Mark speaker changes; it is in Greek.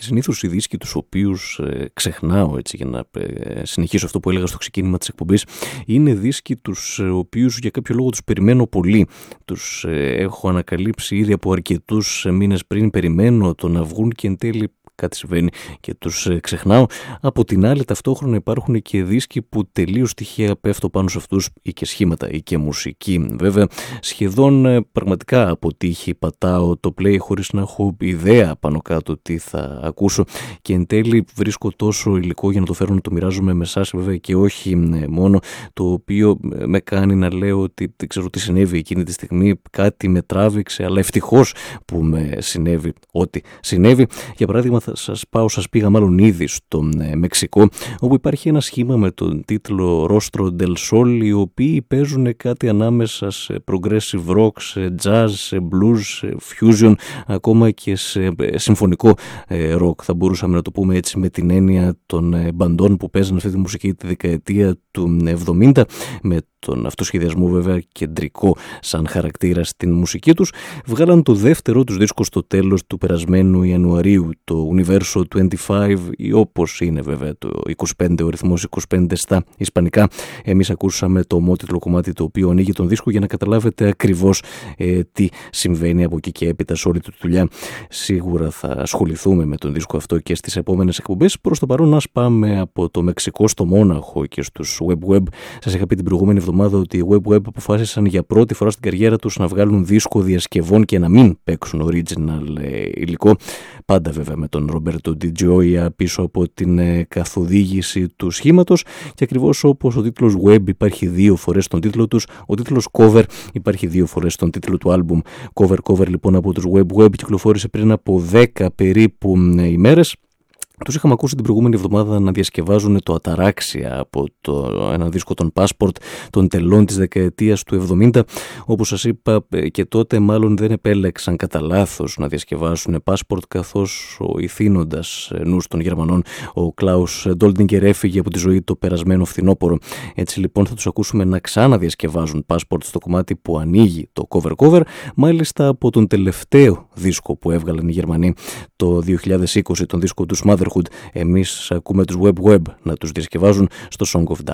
Speaker 1: και συνήθως οι δίσκοι τους οποίους ξεχνάω, έτσι, για να συνεχίσω αυτό που έλεγα στο ξεκίνημα της εκπομπής, είναι δίσκοι τους οποίους για κάποιο λόγο τους περιμένω πολύ. Τους έχω ανακαλύψει ήδη από αρκετούς μήνες πριν, περιμένω το να βγουν και εν τέλει κάτι συμβαίνει και τους ξεχνάω. Από την άλλη, ταυτόχρονα υπάρχουν και δίσκοι που τελείως τυχαία πέφτω πάνω σε αυτούς, ή και σχήματα ή και μουσική. Βέβαια, σχεδόν πραγματικά από τύχη πατάω το play χωρίς να έχω ιδέα πάνω κάτω τι θα ακούσω, και εν τέλει βρίσκω τόσο υλικό για να το φέρω να το μοιράζομαι με εσάς, βέβαια, και όχι μόνο, το οποίο με κάνει να λέω ότι δεν ξέρω τι συνέβη εκείνη τη στιγμή, κάτι με τράβηξε, αλλά ευτυχώς που με συνέβη ό,τι συνέβη. Για παράδειγμα, σας πήγα μάλλον ήδη στο Μεξικό, όπου υπάρχει ένα σχήμα με τον τίτλο Rostro del Sol, οι οποίοι παίζουν κάτι ανάμεσα σε progressive rock, σε jazz, σε blues, σε fusion, ακόμα και σε συμφωνικό rock, θα μπορούσαμε να το πούμε έτσι, με την έννοια των μπαντών που παίζουν αυτή τη μουσική τη δεκαετία του 70, με τον αυτοσχεδιασμό βέβαια κεντρικό σαν χαρακτήρα στην μουσική τους. Βγάλαν το δεύτερο τους δίσκο στο τέλος του περασμένου Ιανουαρίου, το Universo 25, ή όπως είναι βέβαια το 25, ο ρυθμός 25 στα ισπανικά. Εμείς ακούσαμε το ομότιτλο κομμάτι το οποίο ανοίγει τον δίσκο, για να καταλάβετε ακριβώς τι συμβαίνει από εκεί και έπειτα σε όλη τη δουλειά. Σίγουρα θα ασχοληθούμε με τον δίσκο αυτό και στις επόμενες εκπομπές. Προς το παρόν, ας πάμε από το Μεξικό στο Μόναχο και στους Web. Σας είχα πει την προηγούμενη εβδομάδα ότι οι Web αποφάσισαν για πρώτη φορά στην καριέρα τους να βγάλουν δίσκο διασκευών και να μην παίξουν original υλικό. Πάντα βέβαια με τον Ρομπέρτο Ντι Τζόια πίσω από την καθοδήγηση του σχήματος, και ακριβώς όπως ο τίτλος Web υπάρχει 2 φορές στον τίτλο τους, ο τίτλος Cover υπάρχει 2 φορές στον τίτλο του άλμπουμ. Cover λοιπόν από τους Web κυκλοφόρησε πριν από 10 περίπου ημέρες. Τους είχαμε ακούσει την προηγούμενη εβδομάδα να διασκευάζουν το Αταράξια από ένα δίσκο των Passport των τελών της δεκαετίας του 70. Όπως σας είπα και τότε, μάλλον δεν επέλεξαν κατά λάθος να διασκευάσουν Passport, καθώς ο ηθήνοντας νους των Γερμανών, ο Κλάους Ντόλτιγκερ, έφυγε από τη ζωή το περασμένο φθινόπωρο. Έτσι λοιπόν θα τους ακούσουμε να ξαναδιασκευάζουν Passport στο κομμάτι που ανοίγει το cover, μάλιστα από τον τελευταίο δίσκο που έβγαλαν οι Γερμανοί το 2020, τον δίσκο του Motherhood. Εμείς ακούμε τους Web να τους διασκευάζουν στο Song of Dust.